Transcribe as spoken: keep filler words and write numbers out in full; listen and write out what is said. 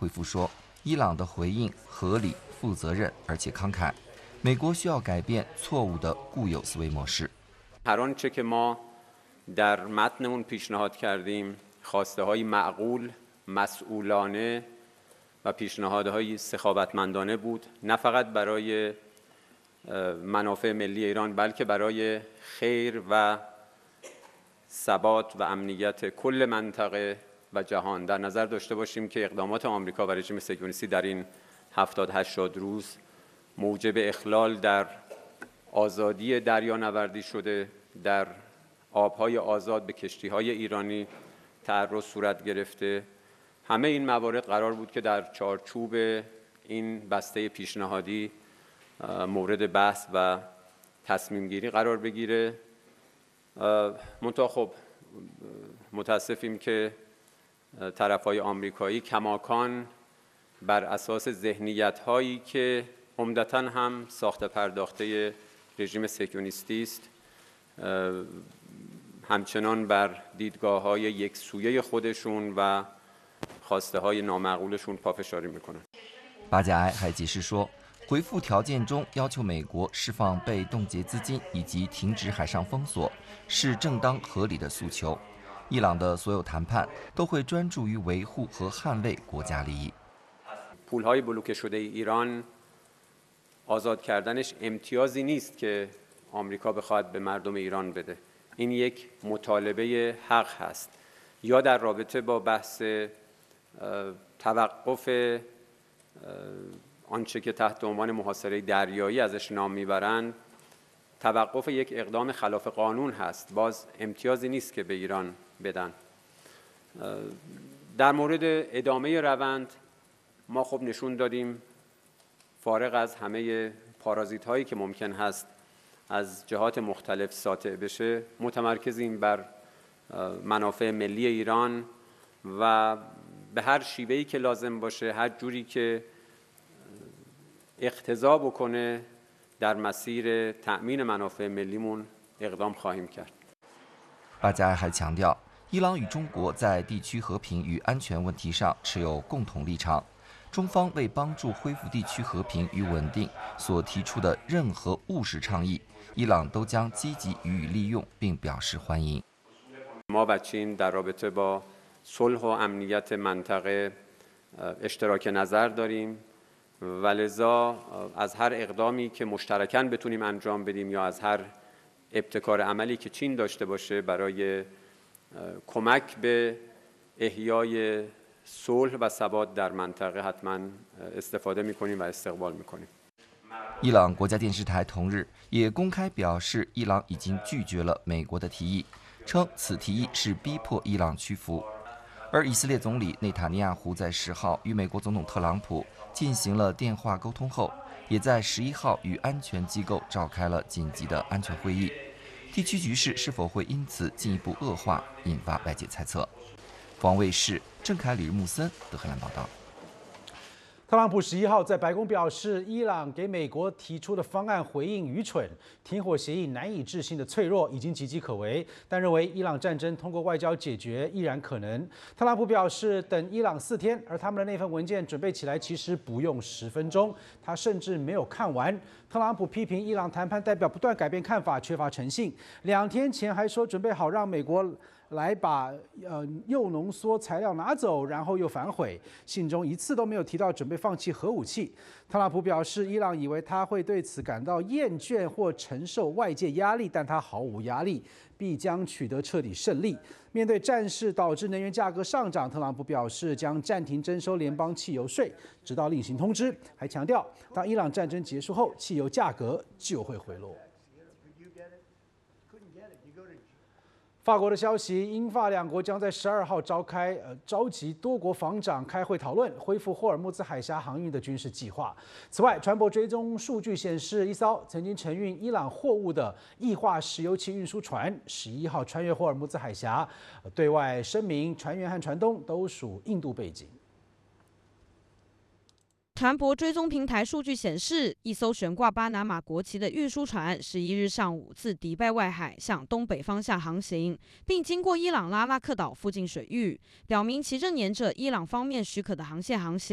回复说，伊朗的回应合理、负责任而且慷慨，美国需要改变错误的固有思维模式。 هر آنچه که ما در متنمون پیشنهاد کردیم خواسته‌های معقول، مسئولانه و پیشنهادهای سخاوتمندانه بود، نه فقط برای منافع ملی ایران بلکه برای خیر و ثبات و امنیت کل منطقه و جهان. در نظر داشته باشیم که اقدامات آمریکا و رژیم صهیونیستی در این هفتاد هشتاد روز موجب اخلال در آزادی دریانوردی شده، در آبهای آزاد به کشتی‌های ایرانی تعرض صورت گرفته. همه این موارد قرار بود که در چارچوب این بسته پیشنهادی مورد بحث و تصمیم گیری قرار بگیره. منتها خب متاسفیم که طرف‌های آمریکایی کماکان بر اساس ذهنیت‌هایی که عمدتاً هم ساخته پرداخته رژیم صهیونیستی است، همچنان بر دیدگاه‌های یکسویه خودشون و خواسته-های نامعقولشون پافشاری میکنن. 巴加埃还解释说，回复条件中要求美国释放被冻结资金以及停止海上封锁是正当合理的诉求。伊朗的所有谈判都会专注于维护和捍卫国家利益。 پول‌های بلوکه شده ایران آزاد کردنش امتیازی نیست که آمریکا بخواد به مردم ایران بده. این یک مطالبه حق هست، یا در رابطه با بحث توقف آنچه که تحت عنوان محاصره دریایی ازش نام میبرند، توقف یک اقدام خلاف قانون هست، باز امتیازی نیست که به ایران بدن. در مورد ادامه روند ما خب نشون دادیم فارغ از همه پارازیت هایی که ممکن هست از جهات مختلف ساطع بشه، متمرکزیم بر منافع ملی ایران و به هر شیوهی که لازم باشه، هر جوری که اقتضا بکنه در مسیر تأمین منافع ملیمون اقدام خواهیم کرد. 巴加埃还强调，伊朗与中国在地区和平与安全问题上持有共同立场。中方为帮助恢复地区和平与稳定所提出的任何务实倡议，伊朗都将积极予以利用，并表示欢迎。 ما و چین در رابطه با صلح و امنیت منطقه اشتراک نظر داریم و لذا از هر اقدامی که مشترکاً بتونیم انجام بدیم یا از هر ابتکار عملی که چین داشته باشه برای کمک به احیای صلح و ثبات در منطقه حتما استفاده می‌کنیم و استقبال می‌کنیم. 伊朗国家电视台同日也公开表示，伊朗已经拒绝了美国的提议，称此提议是逼迫伊朗屈服。而以色列总理内塔尼亚胡在十号与美国总统特朗普进行了电话沟通后，也在十一号与安全机构召开了紧急的安全会议。地区局势是否会因此进一步恶化，引发外界猜测。广卫视郑凯、李日木森德黑兰报道。 特朗普十一号在白宫表示，伊朗给美国提出的方案回应愚蠢，停火协议难以置信的脆弱，已经岌岌可危。但认为伊朗战争通过外交解决依然可能。特朗普表示，等伊朗四天，而他们的那份文件准备起来其实不用十分钟，他甚至没有看完。特朗普批评伊朗谈判代表不断改变看法，缺乏诚信。两天前还说准备好让美国 来把呃铀浓缩材料拿走，然后又反悔。信中一次都没有提到准备放弃核武器。特朗普表示，伊朗以为他会对此感到厌倦或承受外界压力，但他毫无压力，必将取得彻底胜利。面对战事导致能源价格上涨，特朗普表示将暂停征收联邦汽油税，直到另行通知。还强调，当伊朗战争结束后，汽油价格就会回落。 法国的消息，英法两国将在十二号召开呃召集多国防长开会讨论恢复霍尔木兹海峡航运的军事计划。此外，船舶追踪数据显示，一艘曾经承运伊朗货物的液化石油气运输船十一号穿越霍尔木兹海峡，对外声明船员和船东都属印度背景。 船舶追踪平台数据显示，一艘悬挂巴拿马国旗的运输船，十一日上午自迪拜外海向东北方向航行，并经过伊朗拉拉克岛附近水域，表明其正沿着伊朗方面许可的航线航行。